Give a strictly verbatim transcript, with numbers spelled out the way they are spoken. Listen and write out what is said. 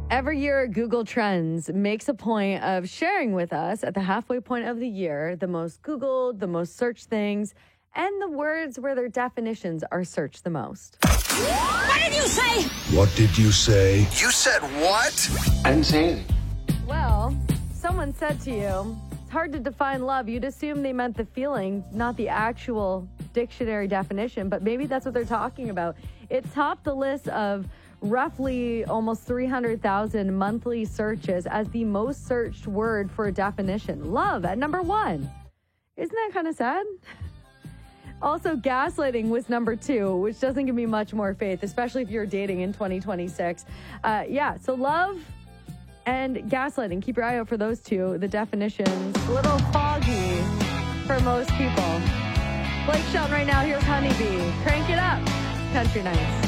Every year, Google Trends makes a point of sharing with us at the halfway point of the year the most Googled, the most searched things, and the words where their definitions are searched the most. What did you say? What did you say? You said what? I didn't say anything. Well, someone said to you, it's hard to define love. You'd assume they meant the feeling, not the actual dictionary definition, but maybe that's what they're talking about. It topped the list of roughly almost three hundred thousand monthly searches as the most searched word for a definition. Love at number one. Isn't that kind of sad? Also, gaslighting was number two, which doesn't give me much more faith, especially if you're dating in twenty twenty-six. Uh, yeah, so love and gaslighting. Keep your eye out for those two. The definitions, a little foggy for most people. Blake Shelton right now. Here's Honeybee. Crank it up. Country Nights.